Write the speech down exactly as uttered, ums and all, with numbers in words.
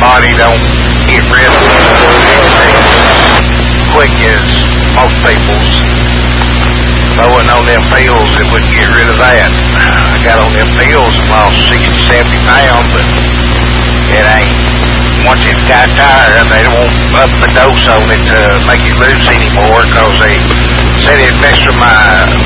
body don't get rid of it as quick as most people's. If I wasn't on them pills, it wouldn't get rid of that. I got on them pills and lost sixty, seventy pounds, but it ain't. Once it got tired, they don't up the dose on it to make it loose anymore, because they said it messed with my